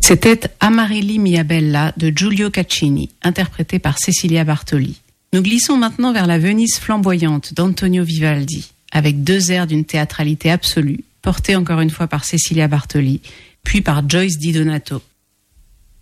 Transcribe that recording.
C'était Amaryllis mia bella de Giulio Caccini, interprété par Cecilia Bartoli. Nous glissons maintenant vers la Venise flamboyante d'Antonio Vivaldi, avec deux airs d'une théâtralité absolue, portés encore une fois par Cecilia Bartoli, puis par Joyce Di Donato.